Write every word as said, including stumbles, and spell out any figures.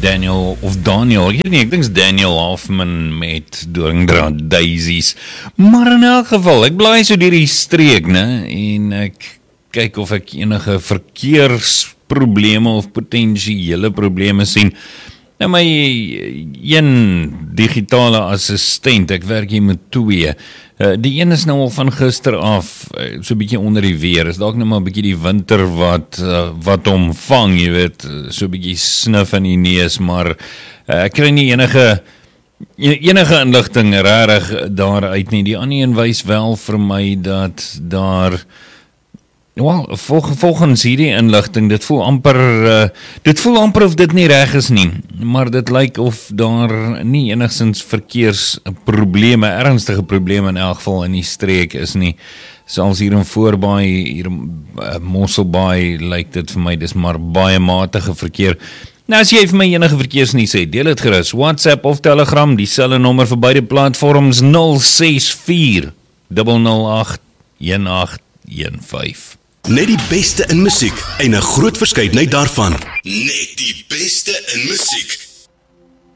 Daniel, of Daniel, ek weet nie, ek dink is Daniel Hoffman met Doringdraad Daisies, maar in elk geval, ek blaai so deur die streek, ne, en ek kyk of ek enige verkeersprobleme of potensiële probleme sien. Nou my een digitale assistent, ek werk hier met twee, uh, die een is nou al van gister af, uh, so 'n bietjie onder die weer, is dalk nou maar 'n bietjie die winter wat, uh, wat omvang, jy weet, so 'n bietjie snif in die neus, maar uh, ek kry nie enige, enige inligting rarig daaruit nie. Die ander een wys wel vir my dat daar, wel, vol, volgens hierdie inligting, dit voel amper, uh, dit voel amper of dit nie reg is nie, maar dit lyk of daar nie enigstens verkeersprobleme, ernstige probleme in elk geval in die streek is nie. Selfs hier in Voorbaai, hier in uh, Mosselbaai, lyk dit vir my, dis maar baie matige verkeer. Nou as jy vir my enige verkeersnuus het, deel dit gerus, WhatsApp of Telegram, dieselfde nommer vir beide platforms, nul ses vier nul nul agt een agt een vyf. Net die beste in musiek en 'n groot verskeidenheid daarvan. Net die beste in musiek.